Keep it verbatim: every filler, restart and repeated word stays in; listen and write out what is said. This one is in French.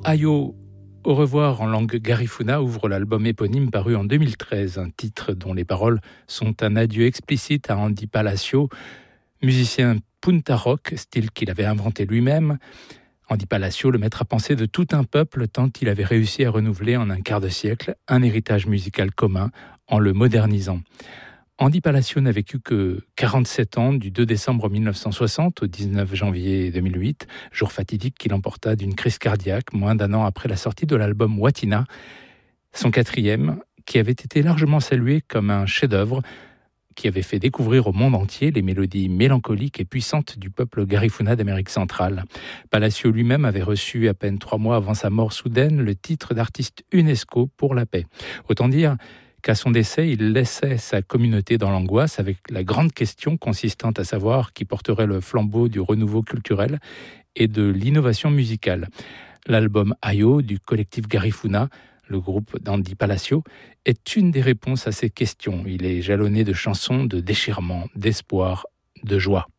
Ayo, au revoir en langue garifuna ouvre l'album éponyme paru en deux mille treize, un titre dont les paroles sont un adieu explicite à Andy Palacio, musicien punta rock, style qu'il avait inventé lui-même. Andy Palacio, le maître à penser de tout un peuple, tant il avait réussi à renouveler en un quart de siècle un héritage musical commun en le modernisant. Andy Palacio n'a vécu que quarante-sept ans, du deux décembre mille neuf cent soixante au dix-neuf janvier deux mille huit, jour fatidique qu'il emporta d'une crise cardiaque, moins d'un an après la sortie de l'album Watina, son quatrième, qui avait été largement salué comme un chef-d'œuvre, qui avait fait découvrir au monde entier les mélodies mélancoliques et puissantes du peuple garifuna d'Amérique centrale. Palacio lui-même avait reçu, à peine trois mois avant sa mort soudaine, le titre d'artiste UNESCO pour la paix. Autant dire qu'à son décès, il laissait sa communauté dans l'angoisse avec la grande question consistant à savoir qui porterait le flambeau du renouveau culturel et de l'innovation musicale. L'album Ayo du collectif Garifuna, le groupe d'Andy Palacio, est une des réponses à ces questions. Il est jalonné de chansons de déchirement, d'espoir, de joie.